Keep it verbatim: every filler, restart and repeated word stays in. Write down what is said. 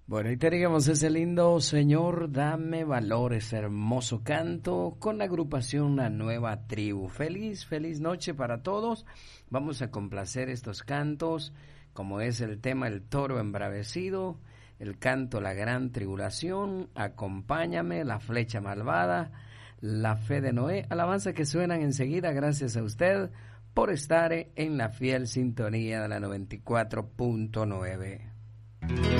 Bueno, y teníamos ese lindo Señor, dame valor, ese hermoso canto con la agrupación La Nueva Tribu. Feliz, feliz noche para todos. Vamos a complacer estos cantos, como es el tema El Toro Embravecido, el canto La Gran Tribulación, Acompáñame, La Flecha Malvada, La Fe de Noé, alabanza que suenan enseguida. Gracias a usted por estar en la fiel sintonía de la noventa y cuatro punto nueve.